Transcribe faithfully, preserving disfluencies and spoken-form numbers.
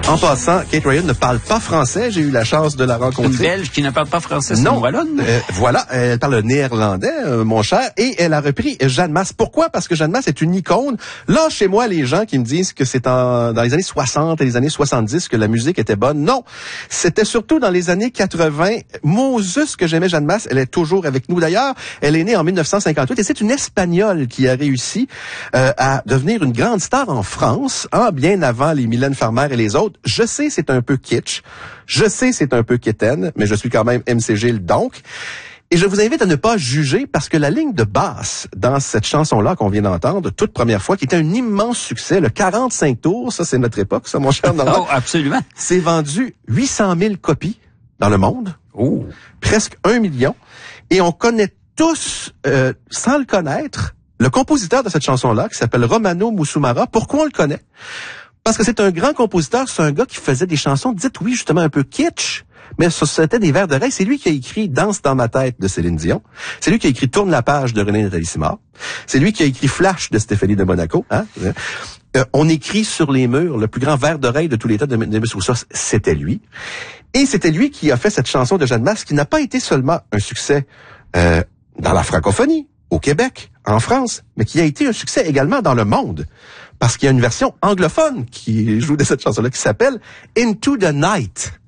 En passant, Kate Ryan ne parle pas français. J'ai eu la chance de la rencontrer. Une Belge qui ne parle pas français, c'est non. une Wallonne. Euh, voilà, elle parle néerlandais, euh, mon cher, et elle a repris Jeanne Masse. Pourquoi? Parce que Jeanne Masse est une icône. Là, chez moi, les gens qui me disent que c'est en, dans les années soixante et les années soixante-dix que la musique était bonne. Non, c'était surtout dans les années quatre-vingts. Moses que j'aimais Jeanne Masse, elle est toujours avec nous. D'ailleurs, elle est née en dix-neuf cent cinquante-huit et c'est une Espagnole qui a réussi euh, à devenir une grande star en France, hein, bien avant les Mylène Farmer et les autres. Je sais, c'est un peu kitsch. Je sais, c'est un peu quétaine, mais je suis quand même M C Gilles, donc. Et je vous invite à ne pas juger parce que la ligne de basse dans cette chanson-là qu'on vient d'entendre, toute première fois, qui était un immense succès, le quarante-cinq tours, ça c'est notre époque, ça mon cher Normand. Oh, absolument. C'est vendu huit cent mille copies dans le monde. Oh. Presque un million. Et on connaît tous, euh, sans le connaître, le compositeur de cette chanson-là, qui s'appelle Romano Musumara. Pourquoi on le connaît? Parce que c'est un grand compositeur, c'est un gars qui faisait des chansons, dites oui, justement un peu kitsch, mais c'était des vers d'oreille. C'est lui qui a écrit Danse dans ma tête de Céline Dion. C'est lui qui a écrit Tourne la page de René Nathalie Simard. C'est lui qui a écrit Flash de Stéphanie de Monaco. Hein? Euh, on écrit sur les murs le plus grand vers d'oreille de tous les temps de M. Roussos, c'était lui. Et c'était lui qui a fait cette chanson de Jeanne Masse qui n'a pas été seulement un succès euh, dans la francophonie, au Québec, en France, mais qui a été un succès également dans le monde. Parce qu'il y a une version anglophone qui joue de cette chanson-là qui s'appelle Into the Night.